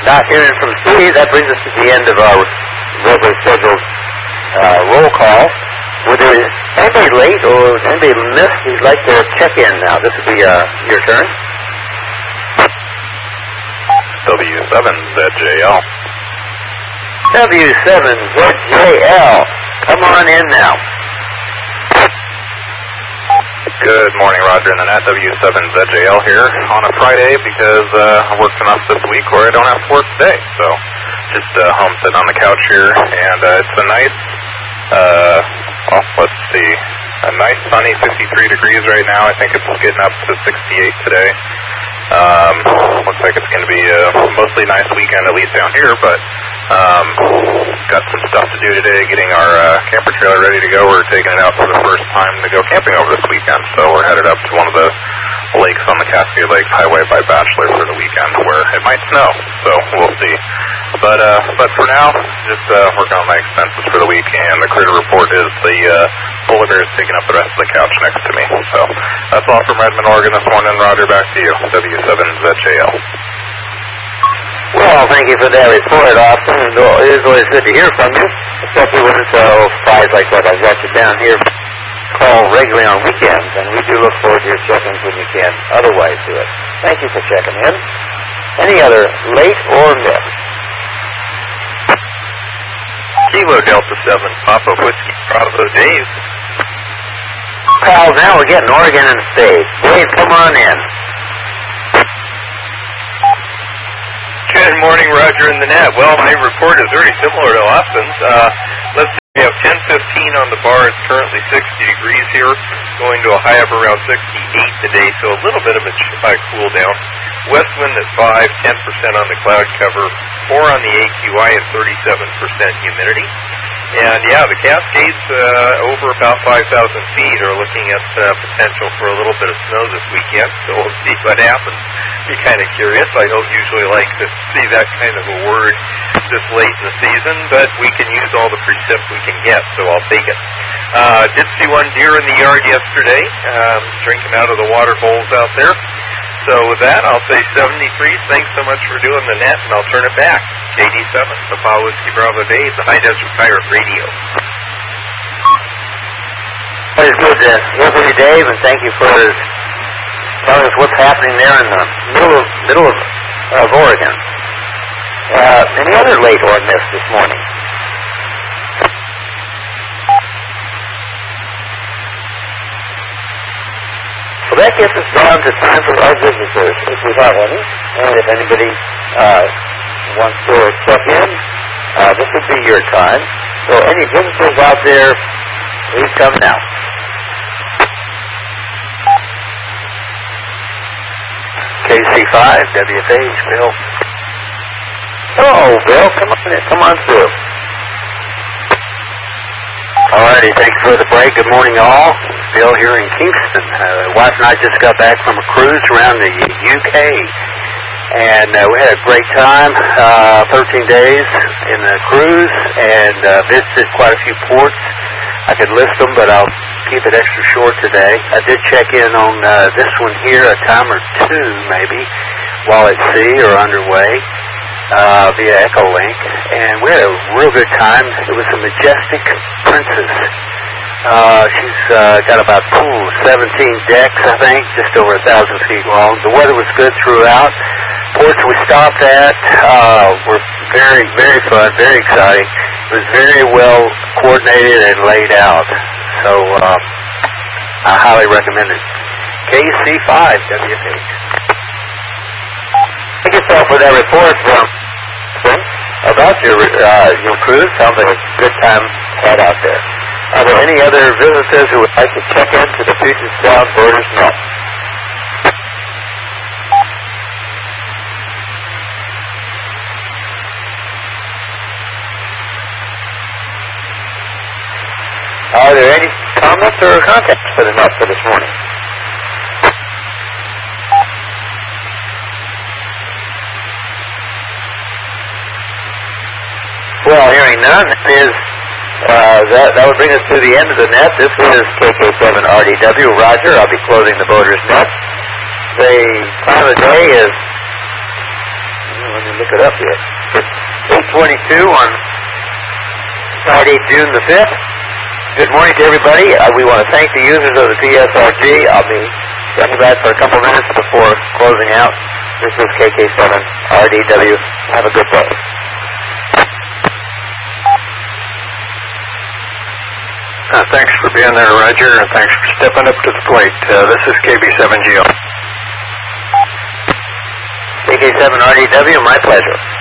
Not hearing from Steve. That brings us to the end of our regularly scheduled roll call. Would there anybody late or anybody missed who'd like to check in now? This would be your turn. W7ZJL. W7ZJL. Come on in now. Good morning, Roger and the Net. W7ZJL here on a Friday because I worked enough this week where I don't have to work today. So just home sitting on the couch here, and it's a nice, let's see, a nice sunny 53 degrees right now. I think it's getting up to 68 today. Looks like it's going to be a mostly nice weekend, at least down here, but got some stuff to do today, getting our camper trailer ready to go. We're taking it out for the first time to go camping over this weekend, so we're headed up to one of the lakes on the Cascade Lake Highway by Bachelor for the weekend, where it might snow, so we'll see. But for now, just working on my expenses for the week, and the critter report is the polar bear is taking up the rest of the couch next to me. So that's all from Redmond, Oregon this morning. Roger, back to you. W7ZJL. Well, thank you for that report, Austin. It is always good to hear from you, especially when it's Fridays like that. I've got you down here. Call regularly on weekends, and we do look forward to your check-ins when you can otherwise do it. Thank you for checking in. Any other late or missed? Kilo Delta 7, Papa Whiskey, Bravo Dave. Pals, now we're getting Oregon and State. Dave, come on in. Good morning, Roger and the Net. Well, my report is very similar to Austin's. Let's see, we have 10:15 on the bar. It's currently 60 degrees here, going to a high of around 68 today, so a little bit of a cool down. West wind at 5, 10% on the cloud cover, 4 on the AQI, and 37% humidity. And yeah, the Cascades over about 5,000 feet are looking at potential for a little bit of snow this weekend, so we'll see what happens. Be kind of curious. I don't usually like to see that kind of a word this late in the season, but we can use all the precip we can get, so I'll take it. Did see one deer in the yard yesterday, drinking out of the water bowls out there. So with that, I'll say 73. Thanks so much for doing the Net, and I'll turn it back. JD7, Papa Whiskey Bravo Dave, the High Desert Pirate Radio. It's good to hear from you, Dave, and thank you for telling us what's happening there in the middle of Oregon. Any other late or missed this morning? Well, that gets us down to time for our visitors, if we have any. And if anybody wants to check in, this would be your time. So any visitors out there, please come now. KC5, WFH, Bill. Hello, Bill. Come on through. Alrighty, thanks for the break. Good morning, all. Bill here in Kingston. Wife and I just got back from a cruise around the UK, and we had a great time. 13 days in the cruise, and visited quite a few ports. I could list them, but I'll keep it extra short today. I did check in on this one here a time or two, maybe, while at sea or underway, via Echolink, and we had a real good time. It was a Majestic Princess. She's got about 17 decks, I think, just over 1,000 feet long. The weather was good throughout. Ports we stopped at were very, very fun, very exciting. It was very well coordinated and laid out, so I highly recommend it. KC5, WFH. Thank you, Phil, for that report about your cruise. Sounds like a good time had out there. Are there any other visitors who would like to check into the Puget Sound Borders Net? Are there any comments or contacts for the Net for this morning? Well, hearing none, that would bring us to the end of the Net. This is KK7RDW. Roger, I'll be closing the Borders Net. The time of day is, let me look pick it up here. 8:22 on Friday, June the 5th. Good morning to everybody. We want to thank the users of the PSRG. I'll be running back for a couple minutes before closing out. This is KK7 RDW. Have a good day. Thanks for being there, Roger, and thanks for stepping up to the plate. This is KB7GO. KK7 RDW, my pleasure.